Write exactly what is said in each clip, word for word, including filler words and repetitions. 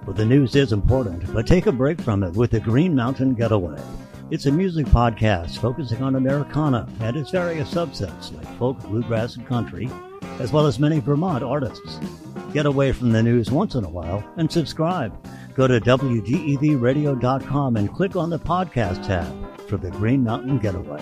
Well, the news is important, but take a break from it with the Green Mountain Getaway. It's a music podcast focusing on Americana and its various subsets like folk, bluegrass, and country, as well as many Vermont artists. Get away from the news once in a while and subscribe. Go to W G E V radio dot com and click on the podcast tab for the Green Mountain Getaway.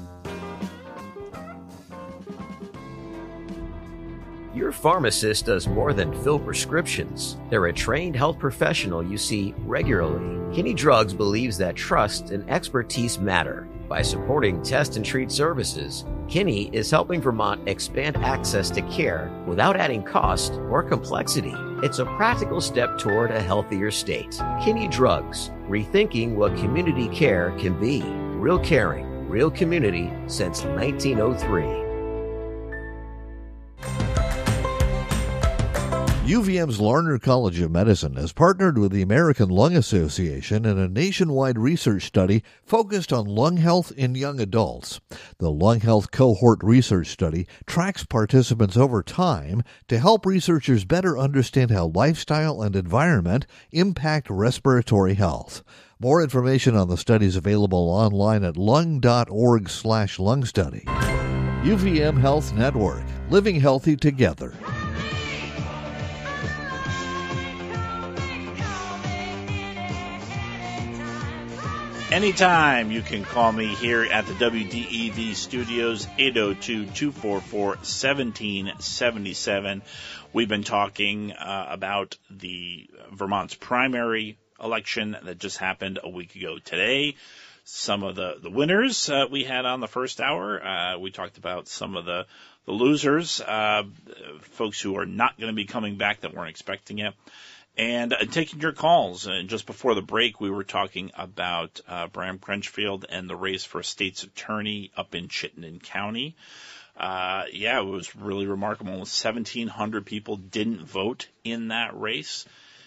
Your pharmacist does more than fill prescriptions. They're a trained health professional you see regularly. Kinney Drugs believes that trust and expertise matter. By supporting test and treat services, Kinney is helping Vermont expand access to care without adding cost or complexity. It's a practical step toward a healthier state. Kinney Drugs, rethinking what community care can be. Real caring, real community since nineteen oh three. U V M's Larner College of Medicine has partnered with the American Lung Association in a nationwide research study focused on lung health in young adults. The Lung Health Cohort Research Study tracks participants over time to help researchers better understand how lifestyle and environment impact respiratory health. More information on the study is available online at lung.org slash lung study. U V M Health Network, living healthy together. Anytime you can call me here at the W D E V studios, eight oh two, two four four, one seven seven seven. We've been talking uh, about the Vermont's primary election that just happened a week ago today. Some of the, the winners uh, we had on the first hour. Uh, we talked about some of the, the losers, uh, folks who are not going to be coming back that weren't expecting it. And uh, taking your calls. And just before the break, we were talking about uh, Bram Crutchfield and the race for state's attorney up in Chittenden County. Uh, yeah, it was really remarkable. Almost seventeen hundred people didn't vote in that race,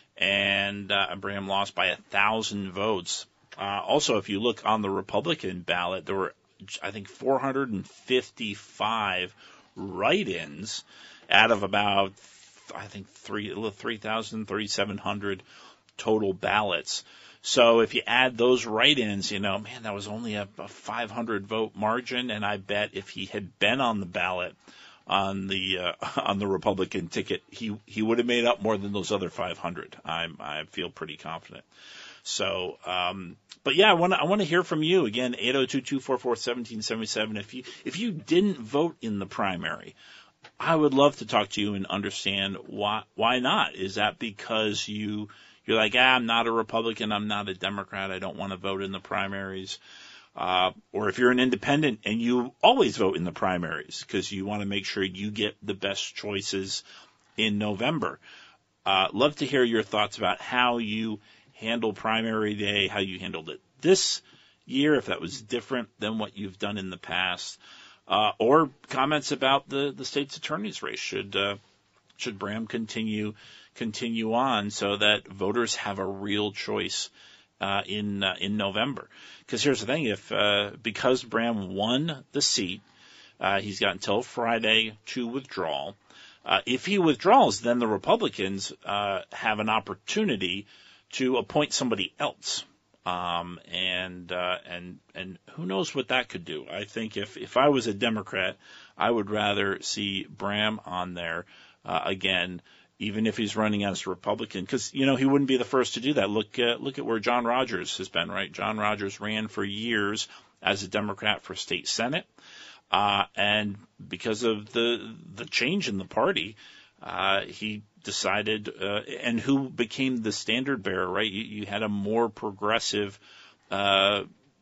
and uh, Bram lost by a thousand votes. Uh, also, if you look on the Republican ballot, there were, I think, four hundred fifty-five write-ins out of about I think three three thousand thirty seven hundred total ballots. So if you add those write-ins, you know, man, that was only a, a five hundred vote margin. And I bet if he had been on the ballot on the uh, on the Republican ticket, he he would have made up more than those other five hundred. I I feel pretty confident. So, um, but yeah, I want to I want to hear from you again. eight oh two, two four four, one seven seven seven. If you if you didn't vote in the primary, I would love to talk to you and understand why why not. Is that because you you're like, ah, I'm not a Republican, I'm not a Democrat, I don't want to vote in the primaries, uh, or if you're an independent and you always vote in the primaries because you want to make sure you get the best choices in November. Uh, love to hear your thoughts about how you handle primary day, how you handled it this year, if that was different than what you've done in the past. Uh, or comments about the, the state's attorney's race. Should uh, should Bram continue continue on so that voters have a real choice uh, in uh, in November? Because here's the thing: if uh, because Bram won the seat, uh, he's got until Friday to withdraw. Uh, if he withdraws, then the Republicans uh, have an opportunity to appoint somebody else. Um, and, uh, and, and who knows what that could do. I think if, if I was a Democrat, I would rather see Bram on there, uh, again, even if he's running as a Republican, because, you know, he wouldn't be the first to do that. Look, uh, look at where John Rogers has been, right? John Rogers ran for years as a Democrat for state Senate. Uh, and because of the, the change in the party, uh, he decided, uh, and who became the standard bearer, right? You, you had a more progressive uh,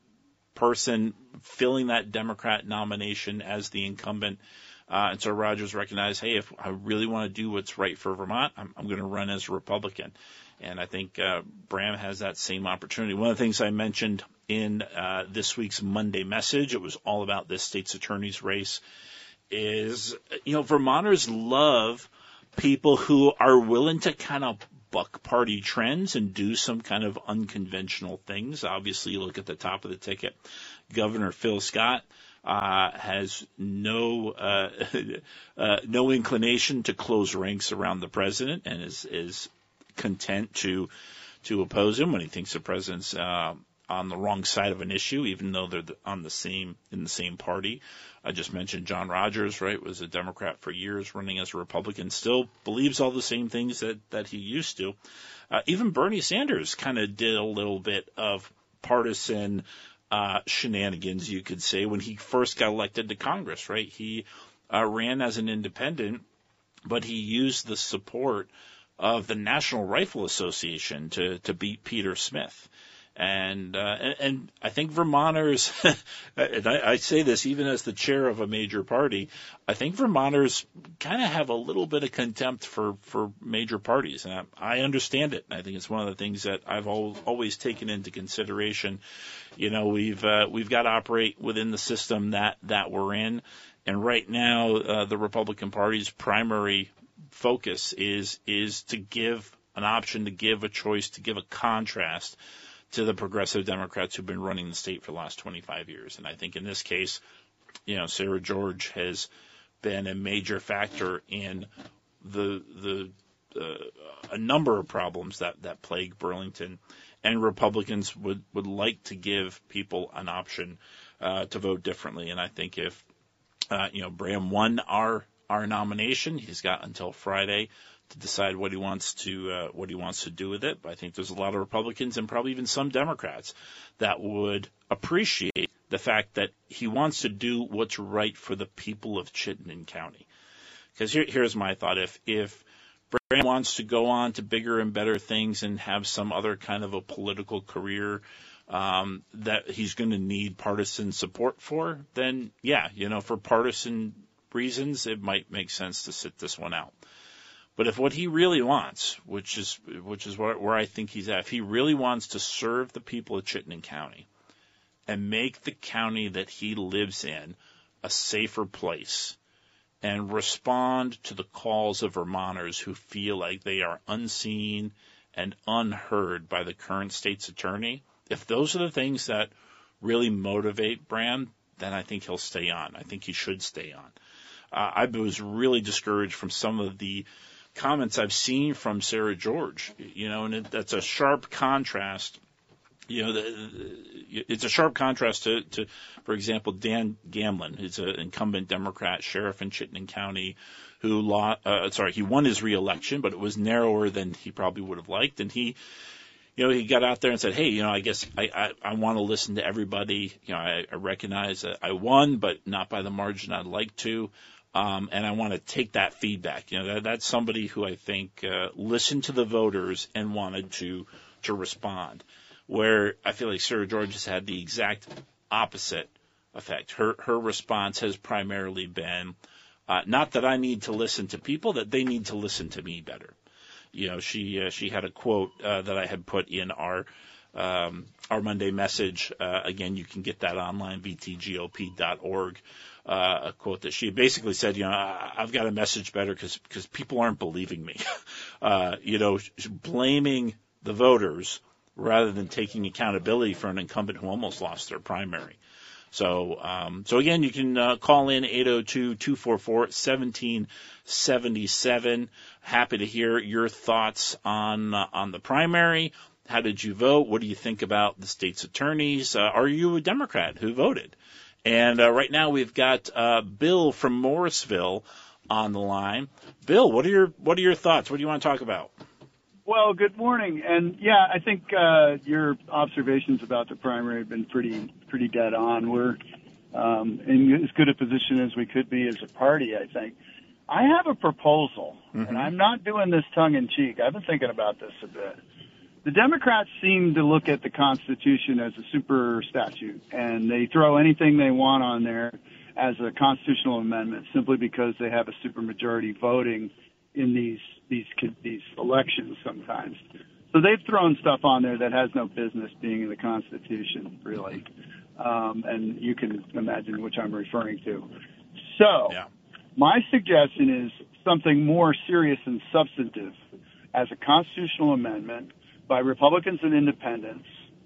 person filling that Democrat nomination as the incumbent. Uh, and so Rogers recognized, hey, if I really want to do what's right for Vermont, I'm, I'm going to run as a Republican. And I think uh, Bram has that same opportunity. One of the things I mentioned in uh, this week's Monday message, it was all about this state's attorney's race, is, you know, Vermonters love people who are willing to kind of buck party trends and do some kind of unconventional things. Obviously, you look at the top of the ticket, Governor Phil Scott uh, has no uh, uh, no inclination to close ranks around the president and is is content to to oppose him when he thinks the president's uh, on the wrong side of an issue, even though they're on the same in the same party. I just mentioned John Rogers, right, was a Democrat for years, running as a Republican, still believes all the same things that, that he used to. Uh, even Bernie Sanders kind of did a little bit of partisan uh, shenanigans, you could say, when he first got elected to Congress, right? He uh, ran as an independent, but he used the support of the National Rifle Association to, to beat Peter Smith. And, uh, and, and I think Vermonters, and I, I say this even as the chair of a major party, I think Vermonters kind of have a little bit of contempt for, for major parties. And I, I understand it. And I think it's one of the things that I've al- always taken into consideration. You know, we've, uh, we've got to operate within the system that, that we're in. And right now, uh, the Republican Party's primary focus is, is to give an option, to give a choice, to give a contrast to the progressive Democrats who've been running the state for the last twenty-five years. And I think in this case, you know, Sarah George has been a major factor in the the uh, a number of problems that, that plague Burlington. And Republicans would, would like to give people an option uh, to vote differently. And I think if, uh, you know, Bram won our our nomination, he's got until Friday to decide what he wants to uh, what he wants to do with it. But I think there's a lot of Republicans and probably even some Democrats that would appreciate the fact that he wants to do what's right for the people of Chittenden County. Because here, here's my thought: if if Bram wants to go on to bigger and better things and have some other kind of a political career um, that he's going to need partisan support for, then yeah, you know, for partisan reasons, it might make sense to sit this one out. But if what he really wants, which is which is where, where I think he's at, if he really wants to serve the people of Chittenden County and make the county that he lives in a safer place and respond to the calls of Vermonters who feel like they are unseen and unheard by the current state's attorney, if those are the things that really motivate Bram, then I think he'll stay on. I think he should stay on. Uh, I was really discouraged from some of the comments I've seen from Sarah George, you know, and it, that's a sharp contrast. You know, the, the, it's a sharp contrast to, to, for example, Dan Gamlin, who's an incumbent Democrat sheriff in Chittenden County, who lost, uh, sorry, he won his reelection, but it was narrower than he probably would have liked. And he, you know, he got out there and said, hey, you know, I guess I, I, I want to listen to everybody. You know, I, I recognize that I won, but not by the margin I'd like to. Um, and I want to take that feedback. You know, that, that's somebody who I think uh, listened to the voters and wanted to to respond. Where I feel like Sarah George has had the exact opposite effect. Her her response has primarily been, uh, not that I need to listen to people, that they need to listen to me better. You know, she uh, she had a quote uh, that I had put in our um, our Monday message. Uh, again, you can get that online, b t g o p dot org. Uh, a quote that she basically said, you know, I, I've got a message better because because people aren't believing me. uh, you know, blaming the voters rather than taking accountability for an incumbent who almost lost their primary. So, um, so again, you can uh, call in eight oh two, two four four, one seven seven seven. Happy to hear your thoughts on uh, on the primary. How did you vote? What do you think about the state's attorneys? Uh, are you a Democrat who voted? And uh, right now we've got uh, Bill from Morrisville on the line. Bill, what are your what are your thoughts? What do you want to talk about? Well, good morning. And yeah, I think uh, your observations about the primary have been pretty pretty dead on. We're um, in as good a position as we could be as a party, I think. I have a proposal, mm-hmm. and I'm not doing this tongue in cheek. I've been thinking about this a bit. The Democrats seem to look at the Constitution as a super statute, and they throw anything they want on there as a constitutional amendment simply because they have a supermajority voting in these these these elections sometimes. So they've thrown stuff on there that has no business being in the Constitution, really. Um, and you can imagine which I'm referring to. So yeah. My suggestion is something more serious and substantive as a constitutional amendment by Republicans and independents,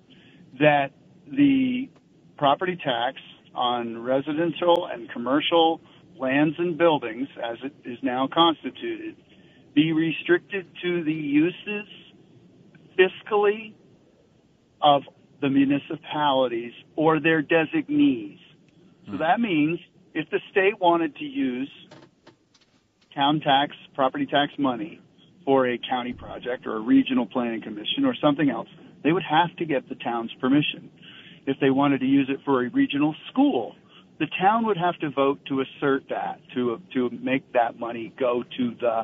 that the property tax on residential and commercial lands and buildings, as it is now constituted, be restricted to the uses fiscally of the municipalities or their designees. So Hmm. that means if the state wanted to use town tax, property tax money for a county project or a regional planning commission or something else, they would have to get the town's permission. If they wanted to use it for a regional school, the town would have to vote to assert that, to to make that money go to the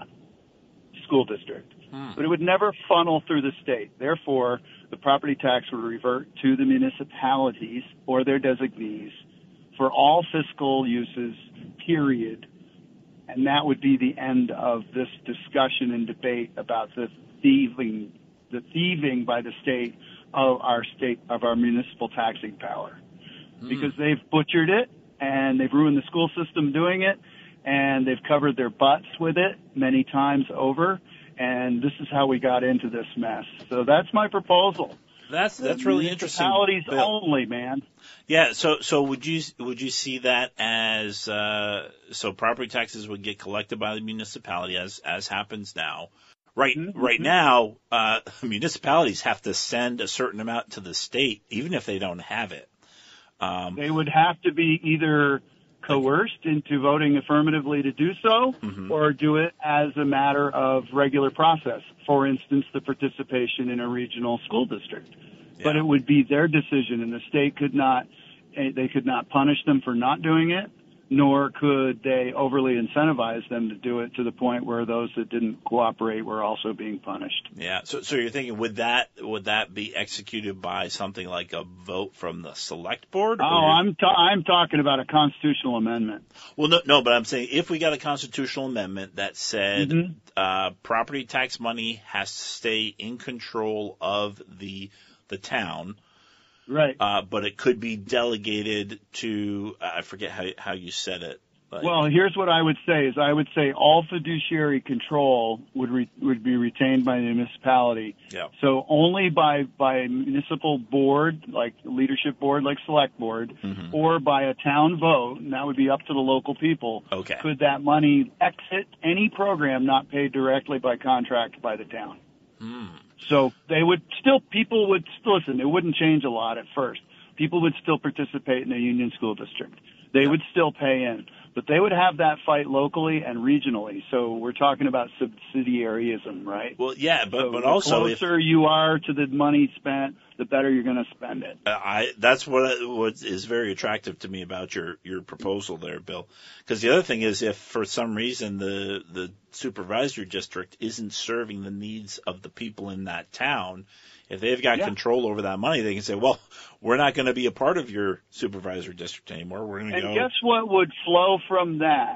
school district. Hmm. But it would never funnel through the state. Therefore, the property tax would revert to the municipalities or their designees for all fiscal uses, period. And that would be the end of this discussion and debate about the thieving, the thieving by the state of our state, of our municipal taxing power. Hmm. Because they've butchered it and they've ruined the school system doing it and they've covered their butts with it many times over. And this is how we got into this mess. So that's my proposal. That's that's really interesting. Municipalities Bill. only, man. Yeah. So so would you would you see that as uh, so property taxes would get collected by the municipality as as happens now? Right Mm-hmm. right now, uh, municipalities have to send a certain amount to the state, even if they don't have it. Um, They would have to be either coerced into voting affirmatively to do so, Mhm. or do it as a matter of regular process. For instance, the participation in a regional school district. But Yeah. it would be their decision, and the state could not, eh, they could not punish them for not doing it, nor could they overly incentivize them to do it to the point where those that didn't cooperate were also being punished. Yeah. So, so you're thinking would that would that be executed by something like a vote from the select board? Oh, or you're- I'm ta- I'm talking about a constitutional amendment. well, no, no, but I'm saying if we got a constitutional amendment that said Mhm. uh, property tax money has to stay in control of the the town, Right. uh, but it could be delegated to I forget how how you said it. Like, Well, here's what I would say: is I would say all fiduciary control would re- would be retained by the municipality. yeah, So only by by a municipal board, like leadership board, like select board, Mhm. or by a town vote, and that would be up to the local people. okay, Could that money exit any program not paid directly by contract by the town? Hmm. So they would still, people would, listen, it wouldn't change a lot at first. People would still participate in the Union School District. They Yeah. would still pay in. But they would have that fight locally and regionally. So we're talking about subsidiaryism, right? Well, yeah, but so but the also if closer you are to the money spent, the better you're going to spend it. Uh, I that's what I- what is very attractive to me about your your proposal there, Bill. Because the other thing is, if for some reason the the supervisory district isn't serving the needs of the people in that town, if they've got Yeah. control over that money, they can say, "Well, we're not going to be a part of your supervisory district anymore. We're going to And go." guess what would flow from that?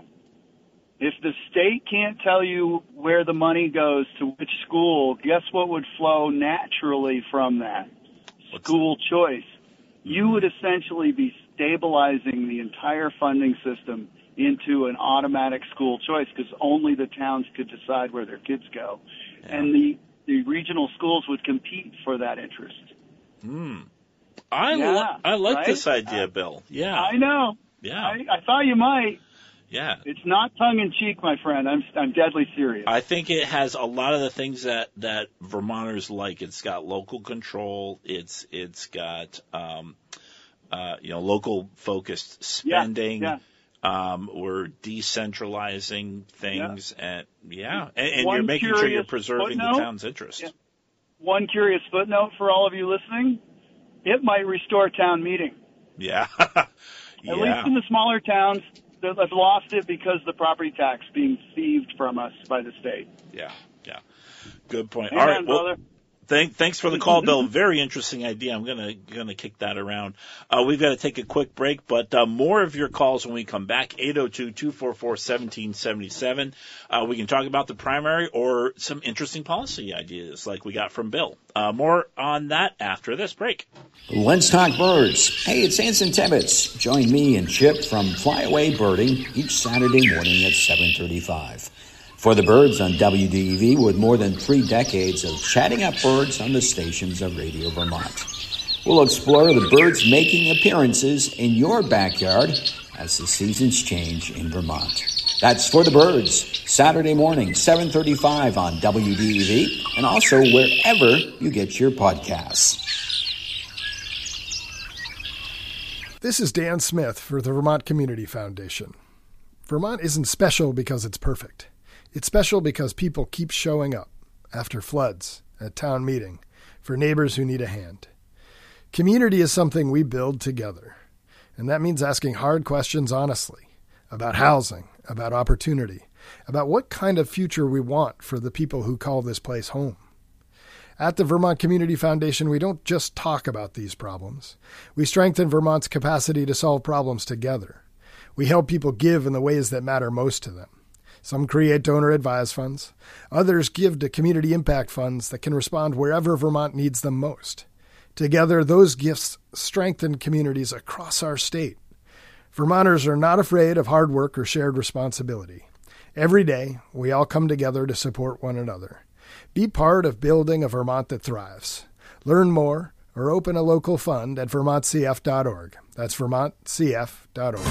If the state can't tell you where the money goes to which school, guess what would flow naturally from that? What's- School choice. You Mhm. would essentially be stabilizing the entire funding system into an automatic school choice because only the towns could decide where their kids go. Yeah. And the, the regional schools would compete for that interest. Hmm. I Yeah, li- I like right? this idea, Uh, Bill. Yeah, I know. yeah, I, I thought you might. yeah. It's not tongue in cheek, my friend. I'm I'm deadly serious. I think it has a lot of the things that, that Vermonters like. It's got local control. It's it's got um, uh, you know local focused spending. Yeah, Um, we're decentralizing things, and yeah, and, and One you're making sure you're curious preserving the footnote. town's interest. Yeah. One curious footnote for all of you listening: it might restore town meeting. Yeah, At yeah, least in the smaller towns that have lost it because of the property tax being thieved from us by the state. yeah, yeah. Good point. Amen, All right, well, brother. Thank, thanks for the call, Bill. Very interesting idea. I'm gonna gonna kick that around. Uh, we've got to take a quick break, but uh, more of your calls when we come back. eight oh two, two four four, one seven seven seven. Uh, we can talk about the primary or some interesting policy ideas like we got from Bill. Uh, more on that after this break. Let's talk birds. Hey, it's Anson Tibbetts. Join me and Chip from Flyaway Birding each Saturday morning at seven thirty-five. For the Birds on W D E V, with more than three decades of chatting up birds on the stations of Radio Vermont. We'll explore the birds making appearances in your backyard as the seasons change in Vermont. That's For the Birds, Saturday morning, seven thirty-five on W D E V, and also wherever you get your podcasts. This is Dan Smith for the Vermont Community Foundation. Vermont isn't special because it's perfect. It's special because people keep showing up after floods, at town meeting, for neighbors who need a hand. Community is something we build together, and that means asking hard questions honestly about housing, about opportunity, about what kind of future we want for the people who call this place home. At the Vermont Community Foundation, we don't just talk about these problems. We strengthen Vermont's capacity to solve problems together. We help people give in the ways that matter most to them. Some create donor-advised funds. Others give to community impact funds that can respond wherever Vermont needs them most. Together, those gifts strengthen communities across our state. Vermonters are not afraid of hard work or shared responsibility. Every day, we all come together to support one another. Be part of building a Vermont that thrives. Learn more or open a local fund at vermont c f dot org. That's vermont c f dot org.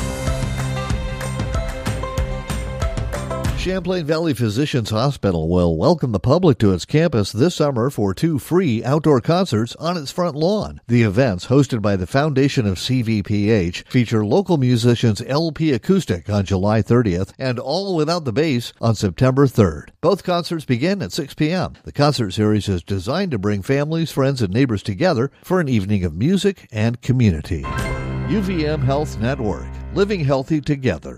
Champlain Valley Physicians Hospital will welcome the public to its campus this summer for two free outdoor concerts on its front lawn. The events, hosted by the Foundation of C V P H, feature local musicians L P Acoustic on July thirtieth and All Without the Bass on September third. Both concerts begin at six p.m. The concert series is designed to bring families, friends, and neighbors together for an evening of music and community. U V M Health Network, living healthy together.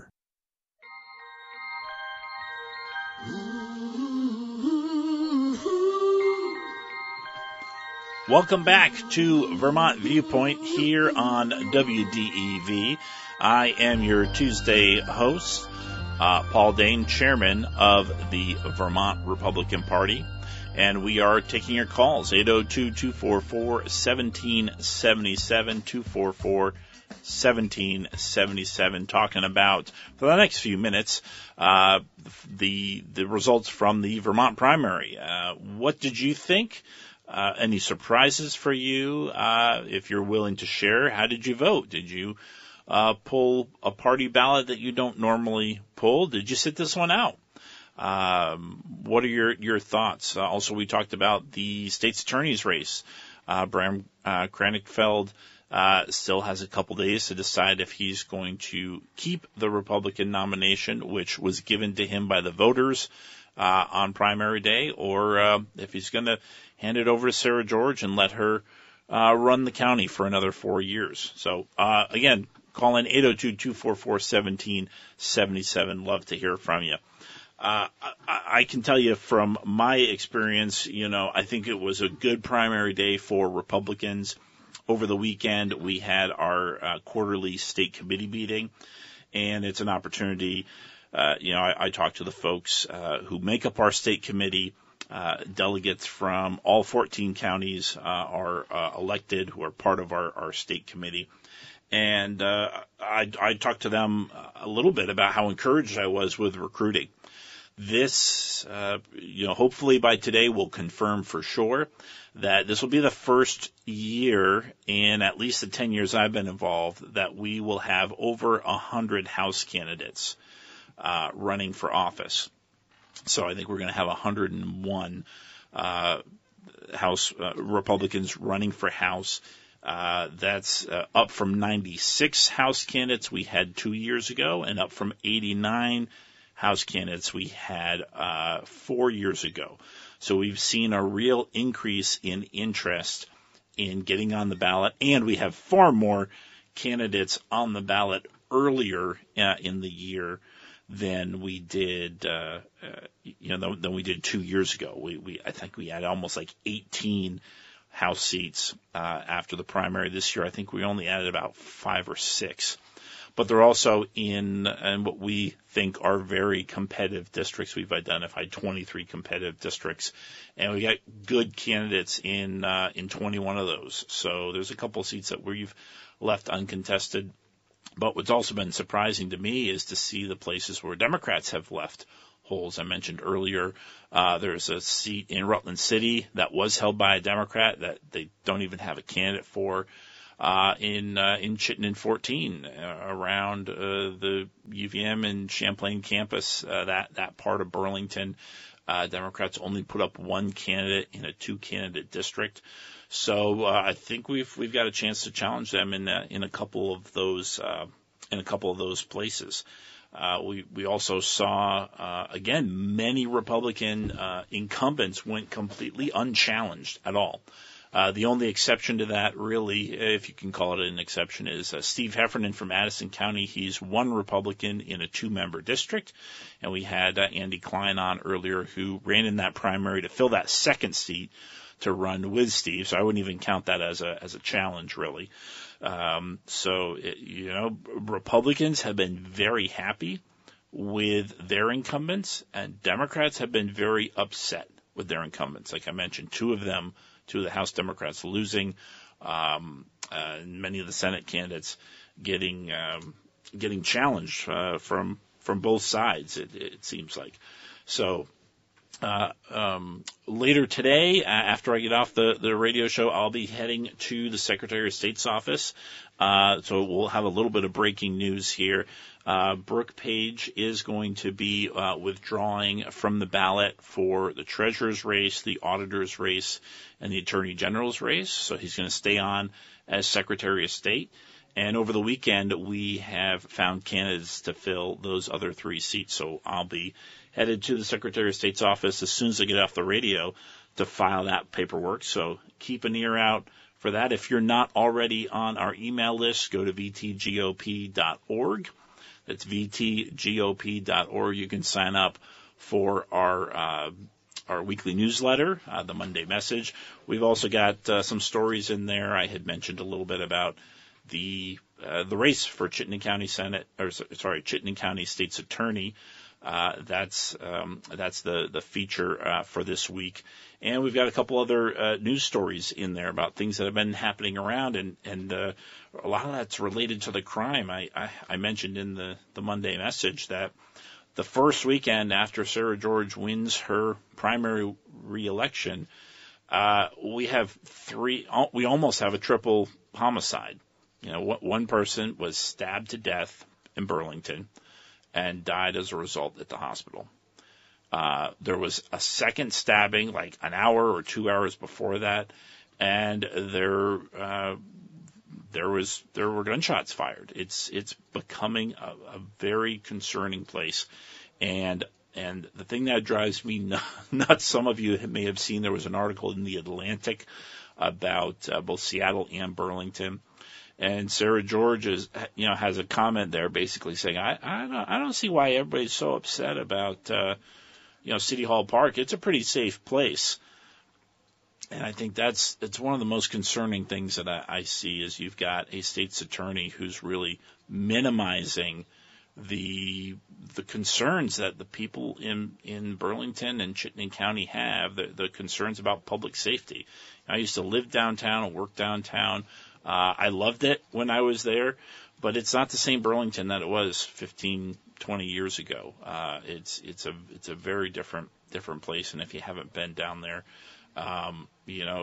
Welcome back to Vermont Viewpoint here on W D E V. I am your Tuesday host, uh, Paul Dane, chairman of the Vermont Republican Party, and we are taking your calls, eight oh two, two four four, one seven seven seven, two four four, one seven seven seven, talking about, for the next few minutes, uh, the the results from the Vermont primary. Uh, what did you think? Uh, any surprises for you? Uh, if you're willing to share, how did you vote? Did you uh, pull a party ballot that you don't normally pull? Did you sit this one out? Um, what are your, your thoughts? Uh, also, we talked about the state's attorney's race. Uh, Bram uh, Kranichfeld uh, still has a couple days to decide if he's going to keep the Republican nomination, which was given to him by the voters uh, on primary day, or uh, if he's going to hand it over to Sarah George and let her uh, run the county for another four years. So, uh, again, call in eight oh two, two four four, one seven seven seven. Love to hear from you. Uh, I, I can tell you from my experience, you know, I think it was a good primary day for Republicans. Over the weekend, we had our uh, quarterly state committee meeting, and it's an opportunity. Uh, you know, I, I talked to the folks uh, who make up our state committee. Uh, delegates from all fourteen counties uh, are uh, elected, who are part of our, our state committee. And uh, I, I talked to them a little bit about how encouraged I was with recruiting. This, uh, you know, hopefully by today we'll confirm for sure that this will be the first year in at least the ten years I've been involved that we will have over one hundred House candidates uh, running for office. So I think we're going to have one hundred one uh, House uh, Republicans running for House. Uh, that's uh, up from ninety-six House candidates we had two years ago, and up from eighty-nine House candidates we had uh, four years ago. So we've seen a real increase in interest in getting on the ballot, and we have far more candidates on the ballot earlier uh, in the year than we did, uh, uh, you know, than, than we did two years ago. We, we, I think we had almost like eighteen House seats uh, after the primary. This year, I think we only added about five or six. But they're also in, in what we think are very competitive districts. We've identified twenty-three competitive districts, and we got good candidates in uh, in twenty-one of those. So there's a couple of seats that we've left uncontested. But what's also been surprising to me is to see the places where Democrats have left holes. I mentioned earlier uh, there's a seat in Rutland City that was held by a Democrat that they don't even have a candidate for. uh, in uh, in Chittenden fourteen uh, around uh, the U V M and Champlain campus, uh, that that part of Burlington. Uh, Democrats only put up one candidate in a two-candidate district, so uh, I think we've we've got a chance to challenge them in a, in a couple of those uh, in a couple of those places. Uh, we we also saw uh, again many Republican uh, incumbents went completely unchallenged at all. Uh, the only exception to that, really, if you can call it an exception, is uh, Steve Heffernan from Madison County. He's one Republican in a two-member district. And we had uh, Andy Klein on earlier, who ran in that primary to fill that second seat to run with Steve. So I wouldn't even count that as a as a challenge, really. Um, so, it, you know, Republicans have been very happy with their incumbents, and Democrats have been very upset with their incumbents. Like I mentioned, two of them Two of the House Democrats losing, um, uh, many of the Senate candidates getting um, getting challenged uh, from from both sides. It, it seems like. So uh, um, later today, uh, after I get off the the radio show, I'll be heading to the Secretary of State's office. Uh, so we'll have a little bit of breaking news here. Uh, Brooke Page is going to be uh, withdrawing from the ballot for the treasurer's race, the auditor's race, and the attorney general's race. So he's going to stay on as Secretary of State. And over the weekend, we have found candidates to fill those other three seats. So I'll be headed to the Secretary of State's office as soon as I get off the radio to file that paperwork. So keep an ear out for that. If you're not already on our email list, go to v t g o p dot org. That's v t g o p dot org. You can sign up for our uh, our weekly newsletter, uh, the Monday Message. We've also got uh, some stories in there. I had mentioned a little bit about the uh, the race for Chittenden County Senate, or sorry, Chittenden County State's Attorney. Uh, that's um, that's the the feature uh, for this week, and we've got a couple other uh, news stories in there about things that have been happening around, and and uh, a lot of that's related to the crime. I, I, I mentioned in the the Monday Message that the first weekend after Sarah George wins her primary reelection, uh, we have three. We almost have a triple homicide. You know, one person was stabbed to death in Burlington and died as a result at the hospital. Uh, there was a second stabbing like an hour or two hours before that, and there uh, there was there were gunshots fired. It's it's becoming a, a very concerning place, and and the thing that drives me nuts. Some of you may have seen there was an article in the Atlantic about uh, both Seattle and Burlington. And Sarah George is, you know, has a comment there basically saying, I, I don't, I don't see why everybody's so upset about, uh, you know, City Hall Park. It's a pretty safe place. And I think that's, it's one of the most concerning things that I, I see is you've got a state's attorney who's really minimizing the, the concerns that the people in, in Burlington and Chittenden County have, the, the concerns about public safety. I used to live downtown and work downtown. Uh, I loved it when I was there, but it's not the same Burlington that it was fifteen, twenty years ago. Uh, it's, it's a, it's a very different, different place. And if you haven't been down there, um, you know,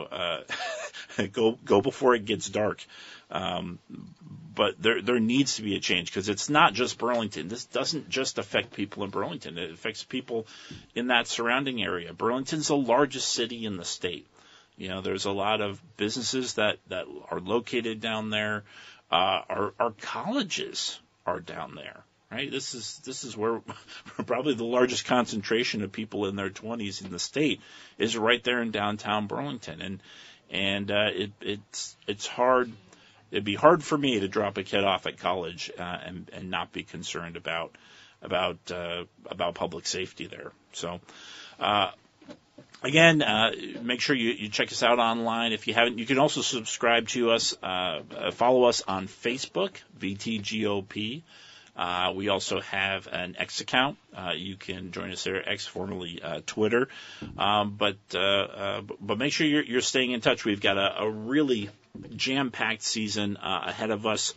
uh, go, go before it gets dark. Um, but there, there needs to be a change because it's not just Burlington. This doesn't just affect people in Burlington. It affects people in that surrounding area. Burlington's the largest city in the state. You know, there's a lot of businesses that, that are located down there. Uh, our, our colleges are down there, right? This is, this is where probably the largest concentration of people in their twenties in the state is right there in downtown Burlington. And, and, uh, it, it's, it's hard. It'd be hard for me to drop a kid off at college, uh, and, and not be concerned about, about, uh, about public safety there. So, uh, Again, uh, make sure you, you check us out online. If you haven't, you can also subscribe to us, uh, follow us on Facebook, V T G O P. Uh, we also have an X account. Uh, you can join us there, X, formerly uh, Twitter. Um, but uh, uh, but make sure you're, you're staying in touch. We've got a, a really jam-packed season uh, ahead of us.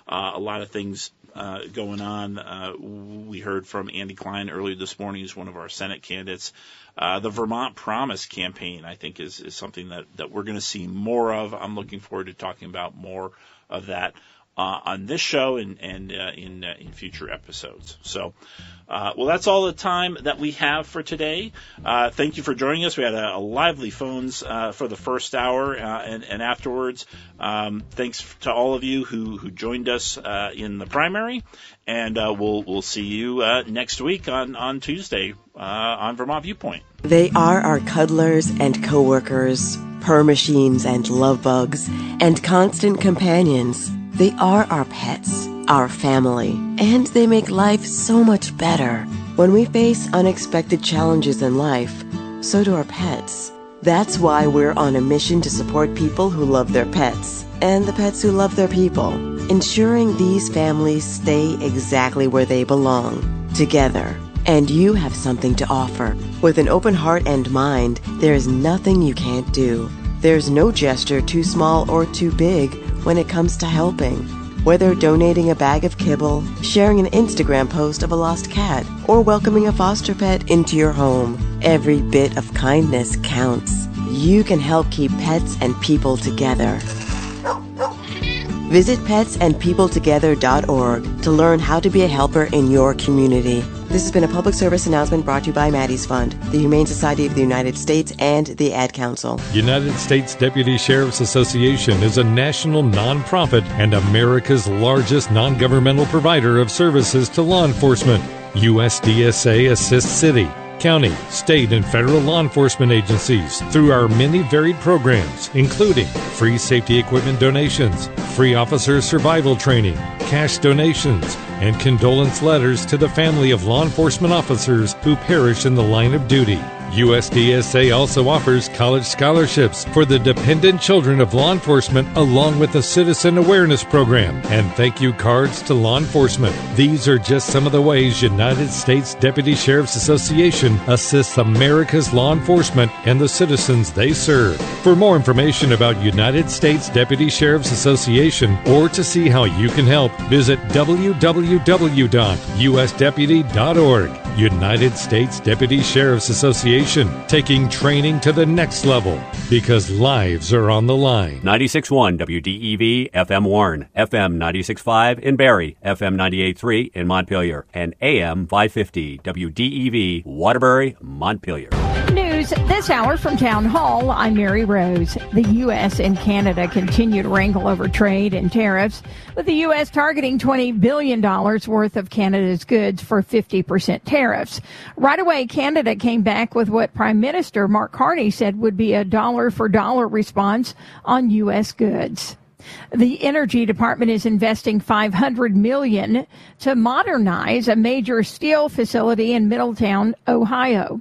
uh, a lot of things uh, going on. Uh, we heard from Andy Klein earlier this morning, who's one of our Senate candidates. Uh, the Vermont Promise campaign, I think, is, is something that, that we're going to see more of. I'm looking forward to talking about more of that uh, on this show and, and uh, in uh, in future episodes. So, uh, well, that's all the time that we have for today. Uh, thank you for joining us. We had a, a lively phones uh, for the first hour uh, and, and afterwards. Um, thanks to all of you who, who joined us uh, in the primary. And uh, we'll we'll see you uh, next week on, on Tuesday uh, on Vermont Viewpoint. They are our cuddlers and coworkers, purr machines and love bugs, and constant companions. They are our pets, our family, and they make life so much better. When we face unexpected challenges in life, so do our pets. That's why we're on a mission to support people who love their pets and the pets who love their people, ensuring these families stay exactly where they belong, together. And you have something to offer. With an open heart and mind, there is nothing you can't do. There's no gesture too small or too big when it comes to helping. Whether donating a bag of kibble, sharing an Instagram post of a lost cat, or welcoming a foster pet into your home, every bit of kindness counts. You can help keep pets and people together. Visit pets and people together dot org to learn how to be a helper in your community. This has been a public service announcement brought to you by Maddie's Fund, the Humane Society of the United States, and the Ad Council. United States Deputy Sheriff's Association is a national nonprofit and America's largest non-governmental provider of services to law enforcement. U S D S A assists city, county, state, and federal law enforcement agencies through our many varied programs, including free safety equipment donations, free officer survival training, cash donations, and condolence letters to the family of law enforcement officers who perish in the line of duty. U S D S A also offers college scholarships for the dependent children of law enforcement, along with a citizen awareness program and thank you cards to law enforcement. These are just some of the ways United States Deputy Sheriff's Association assists America's law enforcement and the citizens they serve. For more information about United States Deputy Sheriff's Association or to see how you can help, visit w w w dot u s deputy dot org. United States Deputy Sheriff's Association, taking training to the next level because lives are on the line. ninety-six point one W D E V F M Warren, F M ninety-six point five in Barrie, F M ninety-eight point three in Montpelier, and A M five fifty W D E V Waterbury, Montpelier. News this hour from Town Hall. I'm Mary Rose. The U S and Canada continue to wrangle over trade and tariffs, with the U S targeting twenty billion dollars worth of Canada's goods for fifty percent tariffs. Right away, Canada came back with what Prime Minister Mark Carney said would be a dollar-for-dollar response on U S goods. The Energy Department is investing five hundred million dollars to modernize a major steel facility in Middletown, Ohio.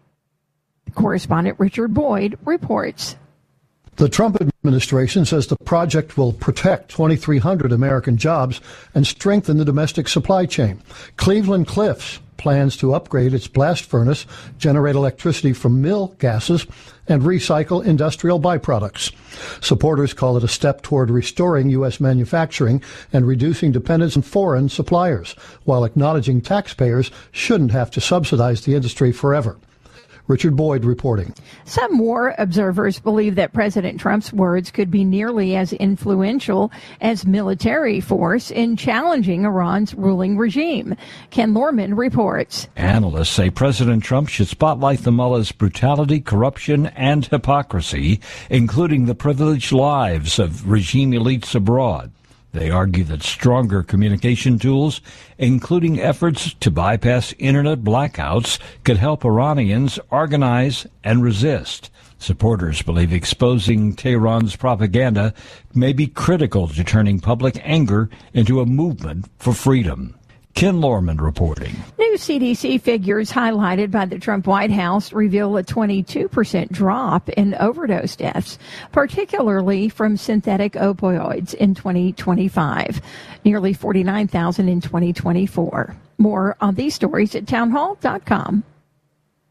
Correspondent Richard Boyd reports. The Trump administration says the project will protect twenty-three hundred American jobs and strengthen the domestic supply chain. Cleveland Cliffs plans to upgrade its blast furnace, generate electricity from mill gases, and recycle industrial byproducts. Supporters call it a step toward restoring U S manufacturing and reducing dependence on foreign suppliers, while acknowledging taxpayers shouldn't have to subsidize the industry forever. Richard Boyd reporting. Some war observers believe that President Trump's words could be nearly as influential as military force in challenging Iran's ruling regime. Ken Lorman reports. Analysts say President Trump should spotlight the mullah's brutality, corruption, and hypocrisy, including the privileged lives of regime elites abroad. They argue that stronger communication tools, including efforts to bypass internet blackouts, could help Iranians organize and resist. Supporters believe exposing Tehran's propaganda may be critical to turning public anger into a movement for freedom. Ken Lorman reporting. New C D C figures highlighted by the Trump White House reveal a twenty-two percent drop in overdose deaths, particularly from synthetic opioids in twenty twenty-five, nearly forty-nine thousand in twenty twenty-four. More on these stories at townhall dot com.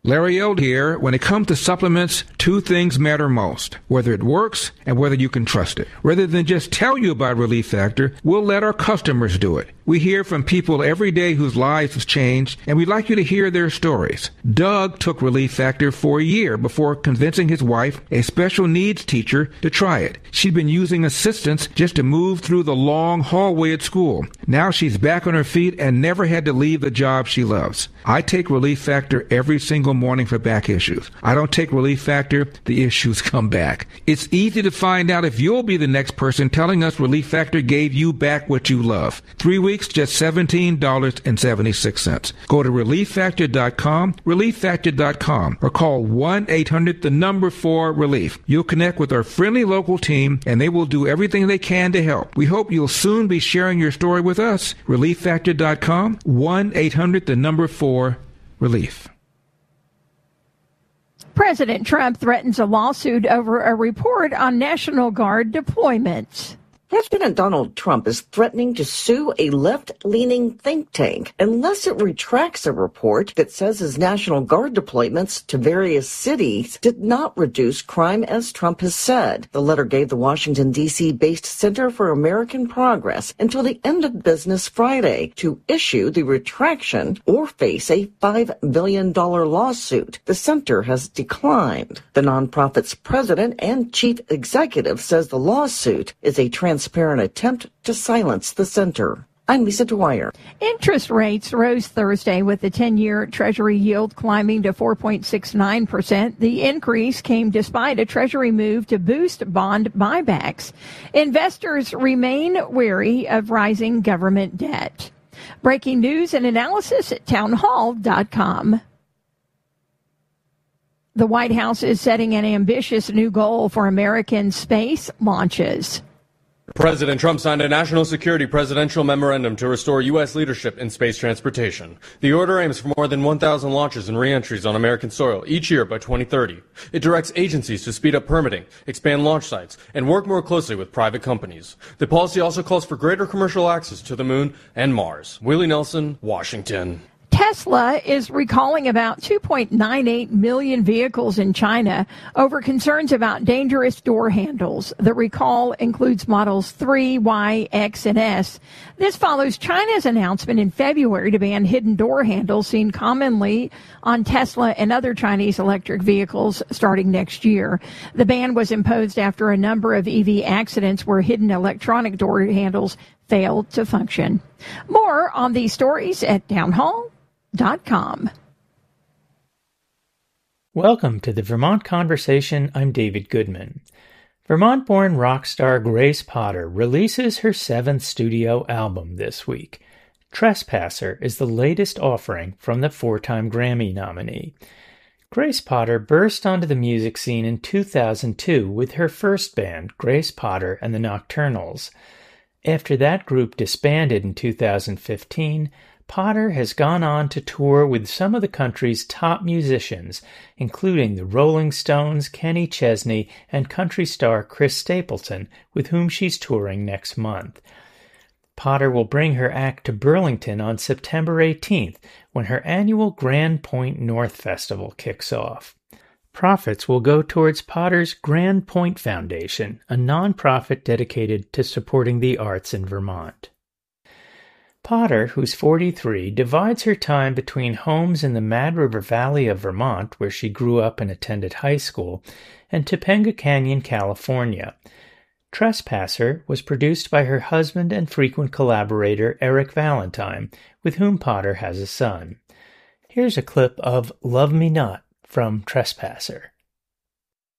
Larry Eld here. When it comes to supplements, two things matter most: whether it works and whether you can trust it. Rather than just tell you about Relief Factor, we'll let our customers do it. We hear from people every day whose lives have changed, and we'd like you to hear their stories. Doug took Relief Factor for a year before convincing his wife, a special needs teacher, to try it. She'd been using assistance just to move through the long hallway at school. Now she's back on her feet and never had to leave the job she loves. I take Relief Factor every single morning for back issues. I don't take Relief Factor, the issues come back. It's easy to find out if you'll be the next person telling us Relief Factor gave you back what you love. Three weeks, just seventeen dollars and seventy-six cents. Go to relief factor dot com, relief factor dot com, or call one eight hundred the number four relief. You'll connect with our friendly local team, and they will do everything they can to help. We hope you'll soon be sharing your story with us. relief factor dot com, one eight hundred the number four relief. President Trump threatens a lawsuit over a report on National Guard deployments. President Donald Trump is threatening to sue a left-leaning think tank unless it retracts a report that says his National Guard deployments to various cities did not reduce crime as Trump has said. The letter gave the Washington, D C-based Center for American Progress until the end of business Friday to issue the retraction or face a five billion dollars lawsuit. The center has declined. The nonprofit's president and chief executive says the lawsuit is a trans transparent attempt to silence the center. I'm Lisa Dwyer. Interest rates rose Thursday with the ten-year Treasury yield climbing to four point six nine percent. The increase came despite a Treasury move to boost bond buybacks. Investors remain wary of rising government debt. Breaking news and analysis at town hall dot com. The White House is setting an ambitious new goal for American space launches. President Trump signed a national security presidential memorandum to restore U S leadership in space transportation. The order aims for more than one thousand launches and reentries on American soil each year by twenty thirty. It directs agencies to speed up permitting, expand launch sites, and work more closely with private companies. The policy also calls for greater commercial access to the moon and Mars. Willie Nelson, Washington. Tesla is recalling about two point nine eight million vehicles in China over concerns about dangerous door handles. The recall includes models three, Y, X, and S. This follows China's announcement in February to ban hidden door handles seen commonly on Tesla and other Chinese electric vehicles starting next year. The ban was imposed after a number of E V accidents where hidden electronic door handles failed to function. More on these stories at town hall dot com. Welcome to the Vermont Conversation. I'm David Goodman. Vermont-born rock star Grace Potter releases her seventh studio album this week. Trespasser is the latest offering from the four-time Grammy nominee. Grace Potter burst onto the music scene in two thousand two with her first band, Grace Potter and the Nocturnals. After that group disbanded in two thousand fifteen, Potter has gone on to tour with some of the country's top musicians, including the Rolling Stones, Kenny Chesney, and country star Chris Stapleton, with whom she's touring next month. Potter will bring her act to Burlington on September eighteenth, when her annual Grand Point North Festival kicks off. Profits will go towards Potter's Grand Point Foundation, a nonprofit dedicated to supporting the arts in Vermont. Potter, who's forty-three, divides her time between homes in the Mad River Valley of Vermont, where she grew up and attended high school, and Topanga Canyon, California. Trespasser was produced by her husband and frequent collaborator Eric Valentine, with whom Potter has a son. Here's a clip of Love Me Not from Trespasser.